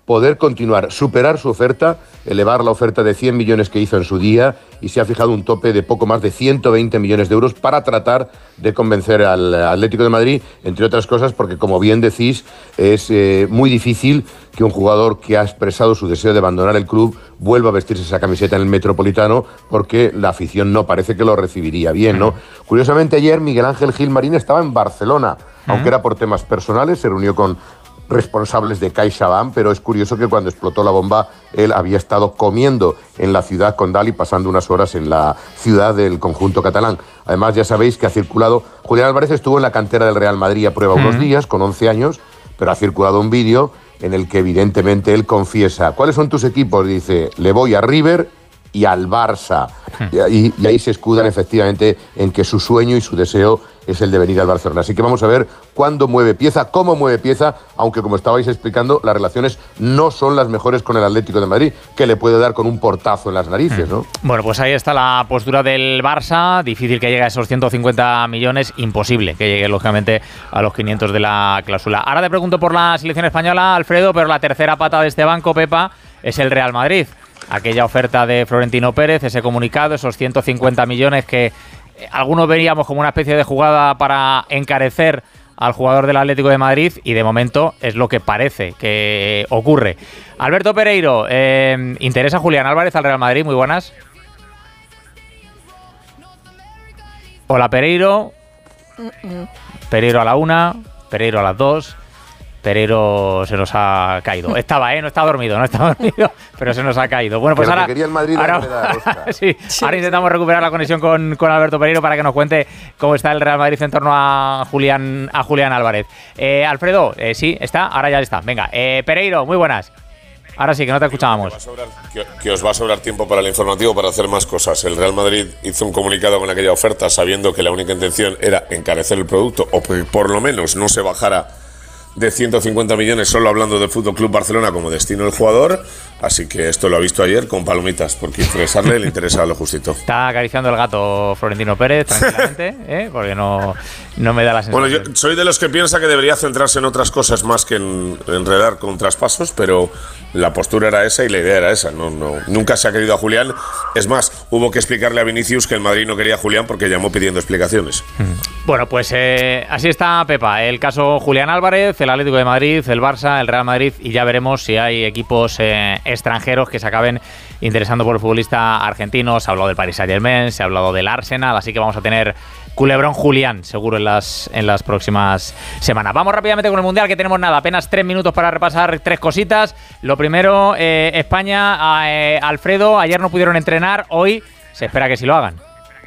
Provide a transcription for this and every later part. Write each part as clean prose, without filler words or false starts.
poder continuar, superar su oferta, elevar la oferta de 100 millones que hizo en su día, y se ha fijado un tope de poco más de 120 millones de euros para tratar de convencer al Atlético de Madrid, entre otras cosas porque, como bien decís, es muy difícil que un jugador que ha expresado su deseo de abandonar el club vuelva a vestirse esa camiseta en el Metropolitano, porque la afición no parece que lo recibiría bien, ¿no? Curiosamente, ayer Miguel Ángel Gilmarín estaba en Barcelona, aunque era por temas personales, se reunió con responsables de CaixaBank, pero es curioso que cuando explotó la bomba él había estado comiendo en la ciudad condal y pasando unas horas en la ciudad del conjunto catalán. Además, ya sabéis que ha circulado, Julián Álvarez estuvo en la cantera del Real Madrid a prueba unos días, con 11 años, pero ha circulado un vídeo en el que evidentemente él confiesa: ¿cuáles son tus equipos? Dice: le voy a River y al Barça. Y ahí se escudan efectivamente en que su sueño y su deseo es el de venir al Barcelona. Así que vamos a ver cuándo mueve pieza, cómo mueve pieza, aunque, como estabais explicando, las relaciones no son las mejores con el Atlético de Madrid, que le puede dar con un portazo en las narices, ¿no? Bueno, pues ahí está la postura del Barça. Difícil que llegue a esos 150 millones, imposible que llegue, lógicamente, a los 500 de la cláusula. Ahora te pregunto por la selección española, Alfredo, pero la tercera pata de este banco, Pepa, es el Real Madrid. Aquella oferta de Florentino Pérez, ese comunicado, esos 150 millones que algunos veríamos como una especie de jugada para encarecer al jugador del Atlético de Madrid, y de momento es lo que parece que ocurre. Alberto Pereiro, ¿interesa Julián Álvarez al Real Madrid? Muy buenas. Hola, Pereiro. Pereiro a la 1, Pereiro a las 2. Pereiro se nos ha caído. Estaba, no estaba dormido, pero se nos ha caído. Bueno, pues ahora, quería el Madrid sí, ahora intentamos recuperar la conexión con Alberto Pereiro para que nos cuente cómo está el Real Madrid en torno a Julián Álvarez. Alfredo, sí, está, ahora ya está. Venga, Pereiro, muy buenas. Ahora sí, que no te escuchábamos. Que os va a sobrar tiempo para el informativo para hacer más cosas. El Real Madrid hizo un comunicado con aquella oferta sabiendo que la única intención era encarecer el producto, o que por lo menos no se bajara de 150 millones, solo hablando del Fútbol Club Barcelona como destino del jugador. Así que esto lo ha visto ayer con palomitas, porque interesarle le interesa lo justito. Está acariciando el gato Florentino Pérez tranquilamente, porque no me da la sensación. Bueno, yo soy de los que piensa que debería centrarse en otras cosas más que en enredar con traspasos, pero la postura era esa y la idea era esa. Nunca se ha querido a Julián. Es más, hubo que explicarle a Vinicius que el Madrid no quería a Julián porque llamó pidiendo explicaciones. Bueno, pues así está, Pepa. El caso Julián Álvarez, el Atlético de Madrid, el Barça, el Real Madrid, y ya veremos si hay equipos extranjeros que se acaben interesando por el futbolista argentino. Se ha hablado del Paris Saint-Germain, se ha hablado del Arsenal, así que vamos a tener culebrón Julián seguro en las próximas semanas. Vamos rápidamente con el Mundial, que tenemos apenas 3 minutos para repasar 3 cositas. Lo primero, España, Alfredo, ayer no pudieron entrenar, hoy se espera que sí lo hagan.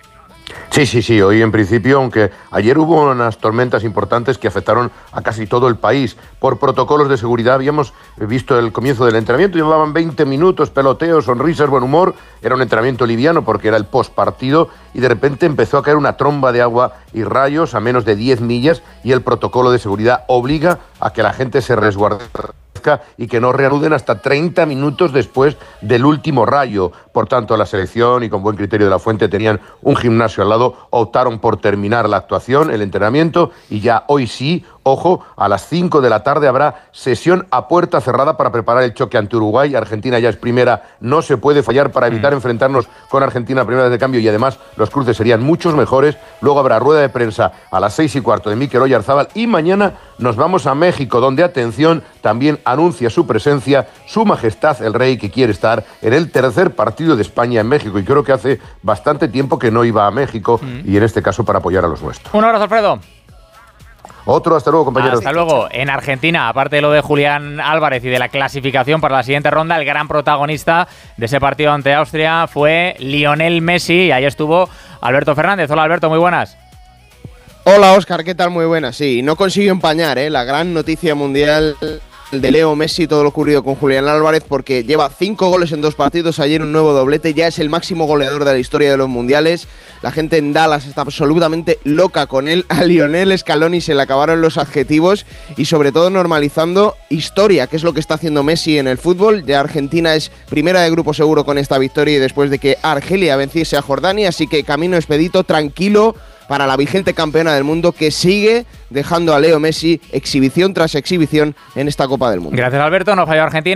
Sí, hoy en principio, aunque ayer hubo unas tormentas importantes que afectaron a casi todo el país. Por protocolos de seguridad habíamos visto el comienzo del entrenamiento, llevaban 20 minutos, peloteo, sonrisas, buen humor. Era un entrenamiento liviano porque era el postpartido, y de repente empezó a caer una tromba de agua y rayos a menos de 10 millas, y el protocolo de seguridad obliga a que la gente se resguarde y que no reanuden hasta 30 minutos después del último rayo. Por tanto, la selección, y con buen criterio de la fuente, tenían un gimnasio al lado, optaron por terminar la actuación, el entrenamiento, y ya hoy sí, ojo, a las 5 de la tarde habrá sesión a puerta cerrada para preparar el choque ante Uruguay. Argentina ya es primera, no se puede fallar para evitar enfrentarnos con Argentina a primeras de cambio, y además los cruces serían muchos mejores. Luego habrá rueda de prensa a las 6:15 de Mikel Oyarzábal, y mañana nos vamos a México, donde, atención, también anuncia su presencia Su Majestad el Rey, que quiere estar en el tercer partido de España en México, y creo que hace bastante tiempo que no iba a México, y en este caso para apoyar a los nuestros. Un abrazo, Alfredo. Otro, hasta luego, compañeros. Hasta luego. En Argentina, aparte de lo de Julián Álvarez y de la clasificación para la siguiente ronda, el gran protagonista de ese partido ante Austria fue Lionel Messi, y ahí estuvo Alberto Fernández. Hola, Alberto, muy buenas. Hola, Óscar, ¿qué tal? Muy buenas. Sí, no consiguió empañar la gran noticia mundial de Leo Messi, todo lo ocurrido con Julián Álvarez, porque lleva 5 goles en 2 partidos, ayer un nuevo doblete, ya es el máximo goleador de la historia de los mundiales. La gente en Dallas está absolutamente loca con él. A Lionel Scaloni se le acabaron los adjetivos, y sobre todo normalizando historia, que es lo que está haciendo Messi en el fútbol. Ya Argentina es primera de grupo seguro con esta victoria, y después de que Argelia venciese a Jordania, así que camino expedito, tranquilo para la vigente campeona del mundo, que sigue dejando a Leo Messi exhibición tras exhibición en esta Copa del Mundo. Gracias, Alberto. No falló Argentina.